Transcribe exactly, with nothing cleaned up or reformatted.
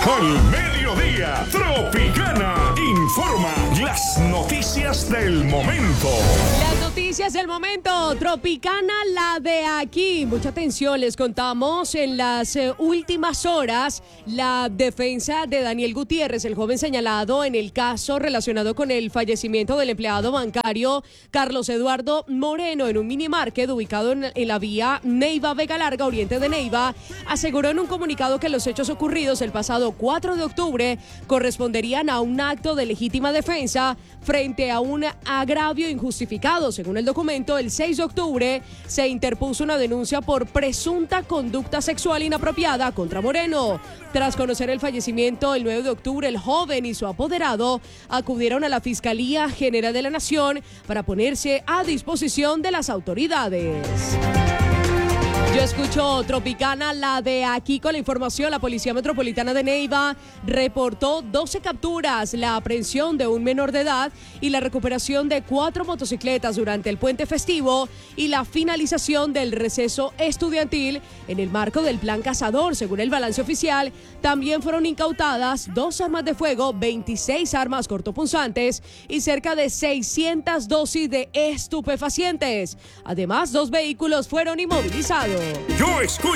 Al mediodía, Tropicana informa las noticias del momento. Las noticias del momento, Tropicana, la de aquí. Mucha atención, les contamos en las eh, últimas horas la defensa de Daniel Gutiérrez, el joven señalado en el caso relacionado con el fallecimiento del empleado bancario Carlos Eduardo Moreno en un minimarket ubicado en, en la vía Neiva Vega Larga, oriente de Neiva. Aseguró en un comunicado que los hechos ocurridos el pasado cuatro de octubre corresponderían a un acto de legítima defensa frente a un agravio injustificado. Según el documento, el seis de octubre se interpuso una denuncia por presunta conducta sexual inapropiada contra Moreno. Tras conocer el fallecimiento el nueve de octubre, el joven y su apoderado acudieron a la Fiscalía General de la Nación para ponerse a disposición de las autoridades. Yo escucho Tropicana, la de aquí con la información. La Policía Metropolitana de Neiva reportó doce capturas, la aprehensión de un menor de edad y la recuperación de cuatro motocicletas durante el puente festivo y la finalización del receso estudiantil en el marco del Plan Cazador. Según el balance oficial, también fueron incautadas dos armas de fuego, veintiséis armas cortopunzantes y cerca de seiscientas dosis de estupefacientes. Además, dos vehículos fueron inmovilizados. Yo escucho